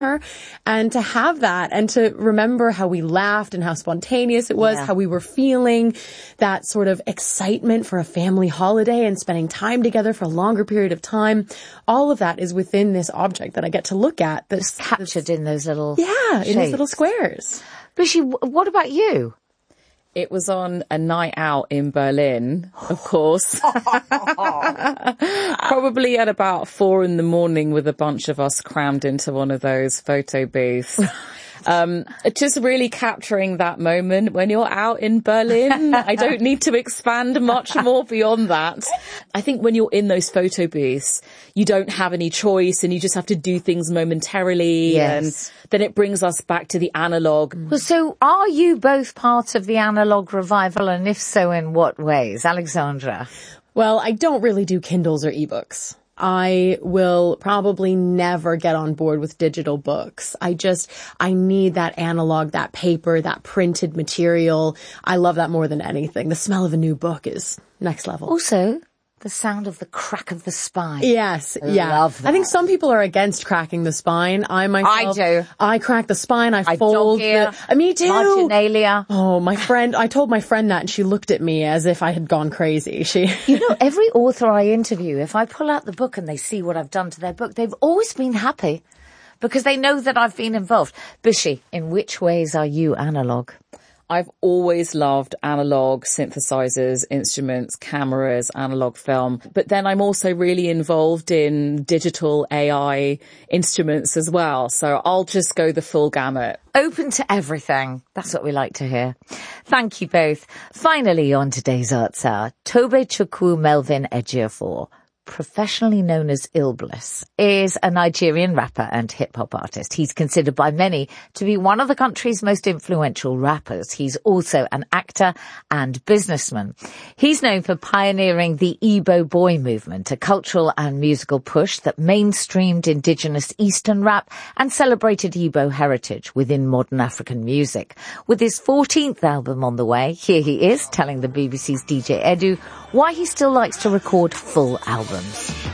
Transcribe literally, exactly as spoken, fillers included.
her, and to have that and to remember how we laughed and how spontaneous it was, yeah. how we were feeling, that sort of excitement for a family holiday and spending time together for a longer period of time. All of that is within this object that I get to look at. That's Just captured in those little Yeah, shapes. in those little squares. Bishi, what about you? It was on a night out in Berlin, of course. Probably at about four in the morning with a bunch of us crammed into one of those photo booths. Um, just really capturing that moment when you're out in Berlin. I don't need to expand much more beyond that. I think when you're in those photo booths, you don't have any choice and you just have to do things momentarily. Yes. And then it brings us back to the analog. Well, so are you both part of the analog revival? And if so, in what ways? Alexandra? Well, I don't really do Kindles or ebooks. I will probably never get on board with digital books. I just, I need that analog, that paper, that printed material. I love that more than anything. The smell of a new book is next level. Also, the sound of the crack of the spine. Yes, yeah. Love that. I think some people are against cracking the spine. I myself, I do. I crack the spine. I, I fold. dog ear, the, uh, me too. marginalia. Oh, my friend, I told my friend that and she looked at me as if I had gone crazy. She, You know, every author I interview, if I pull out the book and they see what I've done to their book, they've always been happy because they know that I've been involved. Bishi, in which ways are you analog? I've always loved analog synthesizers, instruments, cameras, analog film. But then I'm also really involved in digital A I instruments as well. So I'll just go the full gamut. Open to everything. That's what we like to hear. Thank you both. Finally, on today's Arts Hour, Tobe Chukwu Melvin Ejiofor, professionally known as Illbliss, is a Nigerian rapper and hip-hop artist. He's considered by many to be one of the country's most influential rappers. He's also an actor and businessman. He's known for pioneering the Igbo Boy movement, a cultural and musical push that mainstreamed indigenous Eastern rap and celebrated Igbo heritage within modern African music. With his fourteenth album on the way, here he is telling the B B C's D J Edu why he still likes to record full albums.